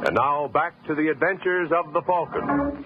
And now back to the adventures of the Falcon.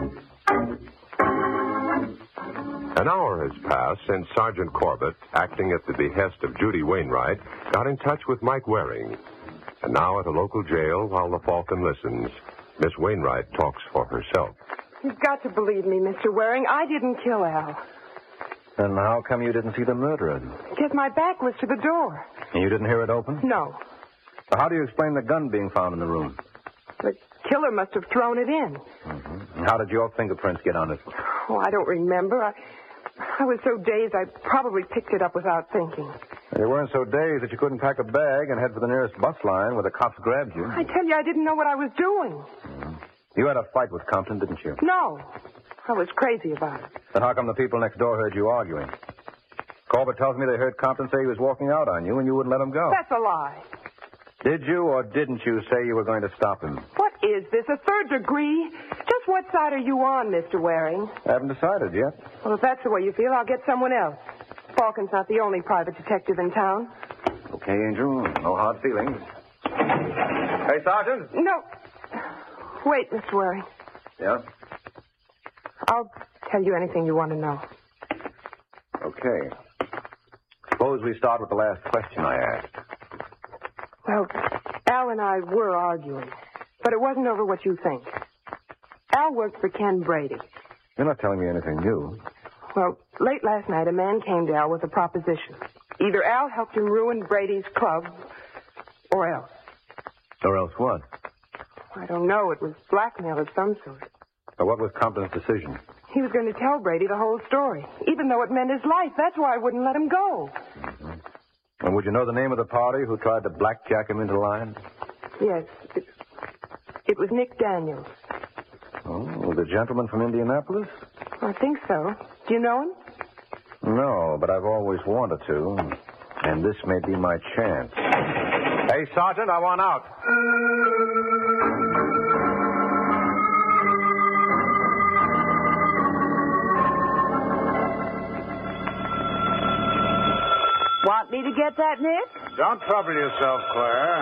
An hour has passed since Sergeant Corbett, acting at the behest of Judy Wainwright, got in touch with Mike Waring. And now at a local jail, while the Falcon listens, Miss Wainwright talks for herself. You've got to believe me, Mr. Waring. I didn't kill Al. Then how come you didn't see the murderer? Because my back was to the door. And you didn't hear it open? No. So how do you explain the gun being found in the room? The killer must have thrown it in. Mm-hmm. And how did your fingerprints get on it? Oh, I don't remember. I was so dazed I probably picked it up without thinking. You weren't so dazed that you couldn't pack a bag and head for the nearest bus line where the cops grabbed you. I tell you, I didn't know what I was doing. Mm-hmm. You had a fight with Compton, didn't you? No. I was crazy about it. Then how come the people next door heard you arguing? Corbett tells me they heard Compton say he was walking out on you and you wouldn't let him go. That's a lie. Did you or didn't you say you were going to stop him? What is this, a third degree? Just what side are you on, Mr. Waring? I haven't decided yet. Well, if that's the way you feel, I'll get someone else. Falcon's not the only private detective in town. Okay, Angel. No hard feelings. Hey, Sergeant. No. Wait, Mr. Waring. Yeah? I'll tell you anything you want to know. Okay. Suppose we start with the last question I asked. Well, Al and I were arguing, but it wasn't over what you think. Al worked for Ken Brady. You're not telling me anything new. Well, late last night, a man came to Al with a proposition. Either Al helped him ruin Brady's club, or else. Or else what? I don't know. It was blackmail of some sort. So what was Compton's decision? He was going to tell Brady the whole story, even though it meant his life. That's why I wouldn't let him go. Mm-hmm. And would you know the name of the party who tried to blackjack him into line? Yes. It was Nick Daniels. Oh, the gentleman from Indianapolis? I think so. Do you know him? No, but I've always wanted to. And this may be my chance. Hey, Sergeant, I want out. Want me to get that, Nick? Don't trouble yourself, Claire.